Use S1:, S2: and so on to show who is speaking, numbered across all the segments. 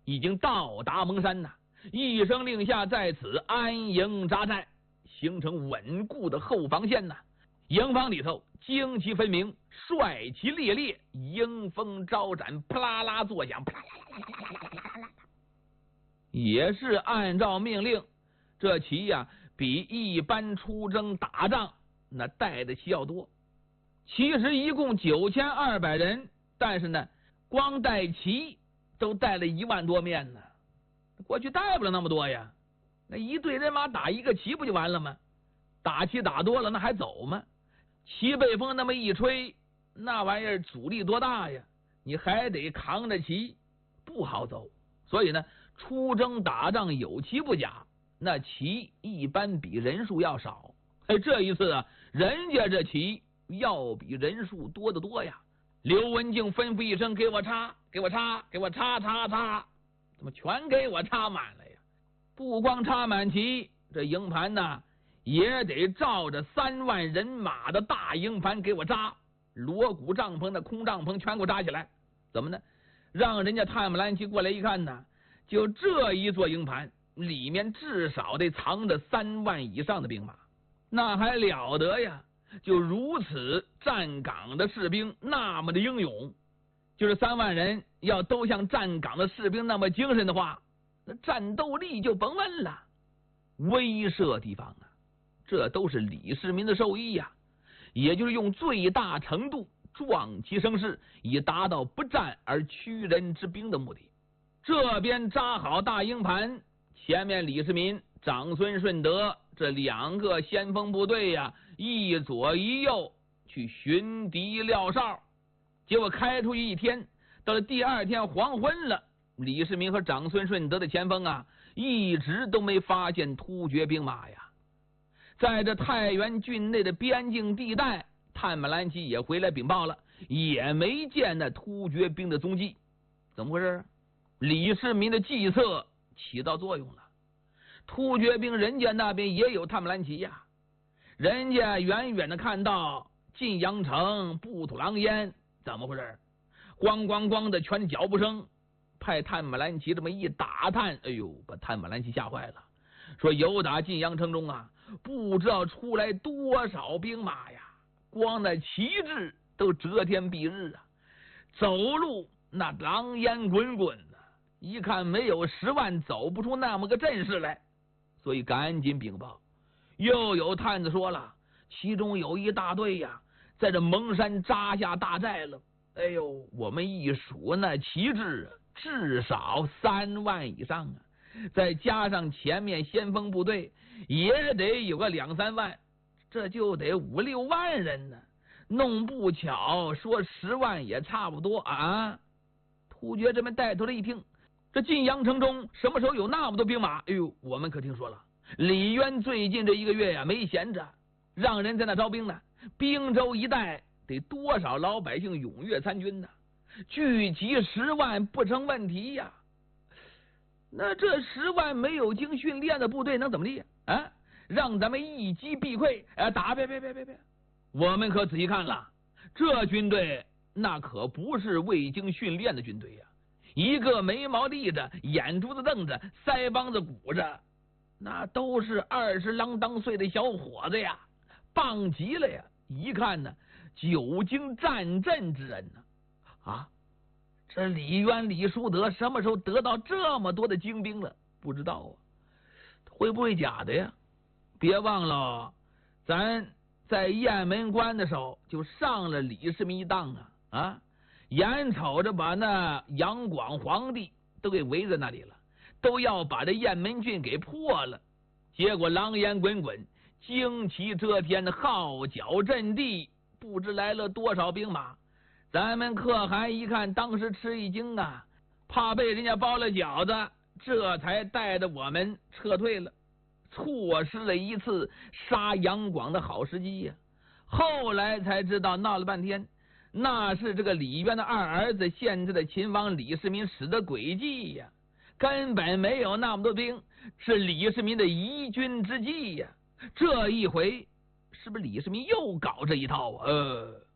S1: 已经到达蒙山呐，一声令下，在此安营扎寨，形成稳固的后防线呐。营房里头旌旗分明，帅旗猎猎，迎风招展，啪啦啦作响，啪啦啦啦啦啦啦啦啦，也是按照命令，这旗呀比一般出征打仗那带的旗要多。其实一共9200人，但是呢，光带旗都带了1万多面呢。过去带不了那么多呀，那一队人马打一个旗不就完了吗？打旗打多了那还走吗？旗背风那么一吹，那玩意儿阻力多大呀，你还得扛着旗，不好走。所以呢，出征打仗有旗不假，那旗一般比人数要少。这一次啊，人家这旗要比人数多得多呀。刘文静吩咐一声，给我插，给我插，给我插插插，怎么全给我插满了呀？不光插满旗，这营盘呢也得照着3万人马的大营盘给我扎，锣鼓帐篷的空帐篷全给我扎起来。怎么呢？让人家探马兰旗过来一看呢，就这一座营盘里面至少得藏着3万以上的兵马，那还了得呀？就如此站岗的士兵那么的英勇，就是3万人要都像站岗的士兵那么精神的话，那战斗力就甭问了。威慑地方啊，这都是李世民的授意呀，也就是用最大程度壮其声势，以达到不战而屈人之兵的目的。这边扎好大营盘，前面李世民、长孙顺德这2个先锋部队呀，一左一右去寻敌撂哨。结果开出去一天，到了第2天黄昏了，李世民和长孙顺德的前锋啊，一直都没发现突厥兵马呀。在这太原郡内的边境地带，探马兰旗也回来禀报了，也没见那突厥兵的踪迹。怎么回事？李世民的计策起到作用了。突厥兵人家那边也有探马兰旗呀，人家远远的看到晋阳城不吐狼烟，怎么回事？咣咣咣的全脚步声，派探马兰旗这么一打探，哎呦，把探马兰旗吓坏了，说由打晋阳城中啊，不知道出来多少兵马呀，光那旗帜都遮天蔽日啊，走路那狼烟滚滚的，一看没有10万走不出那么个阵势来，所以赶紧禀报。又有探子说了，其中有一大队呀，在这蒙山扎下大寨了。哎呦，我们一数那旗帜至少3万以上啊，再加上前面先锋部队也得有个2、3万，这就得5、6万人呢。弄不巧说10万也差不多啊。突厥这边带头的一听，这晋阳城中什么时候有那么多兵马？哎呦，我们可听说了，李渊最近这1个月呀没闲着，让人在那招兵呢。滨州一带得多少老百姓踊跃参军呢？聚集10万不成问题呀。那这10万没有经训练的部队能怎么地啊？让咱们一击必溃？打别！我们可仔细看了，这军队那可不是未经训练的军队呀，一个眉毛立着，眼珠子瞪着，腮帮子鼓着，那都是20啷当岁的小伙子呀，棒极了呀！一看呢，久经战阵之人呢。啊，这李渊、李叔德什么时候得到这么多的精兵了？不知道啊，会不会假的呀？别忘了，咱在雁门关的时候就上了李世民一当啊！眼瞅着把那杨广皇帝都给围在那里了，都要把这雁门郡给破了。结果狼烟滚滚，旌旗遮天，号角震地，不知来了多少兵马。咱们可汗一看，当时吃一惊啊，怕被人家包了饺子，这才带着我们撤退了，错失了一次杀杨广的好时机呀。后来才知道，闹了半天，那是这个李渊的2儿子，现在的秦王李世民使的诡计呀，根本没有那么多兵，是李世民的疑军之计呀。这一回是不是李世民又搞这一套啊？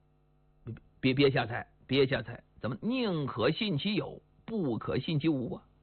S1: 别瞎猜，怎么宁可信其有，不可信其无啊？